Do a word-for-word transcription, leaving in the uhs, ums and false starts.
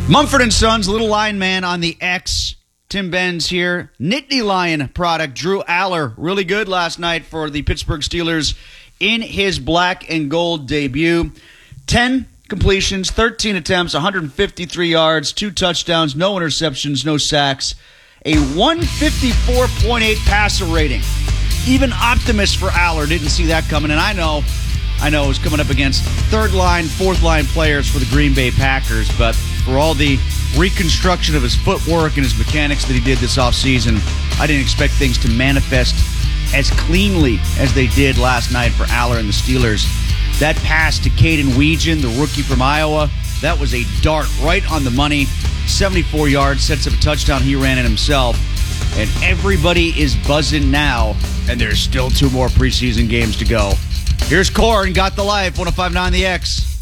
Mumford and Sons, Little Lion Man on the X. Tim Benz here. Nittany Lion product. Drew Aller, really good last night for the Pittsburgh Steelers in his black and gold debut. ten completions, thirteen attempts, one hundred fifty-three yards, two touchdowns, no interceptions, no sacks. A one fifty-four point eight passer rating. Even optimists for Aller didn't see that coming, and I know, I know it was coming up against third-line, fourth-line players for the Green Bay Packers, but for all the reconstruction of his footwork and his mechanics that he did this offseason, I didn't expect things to manifest as cleanly as they did last night for Aller and the Steelers. That pass to Caden Weegan, the rookie from Iowa, that was a dart right on the money. seventy-four yards, sets up a touchdown. He ran it himself. And everybody is buzzing now, and there's still two more preseason games to go. Here's Core and Got the Life, one oh five point nine The X.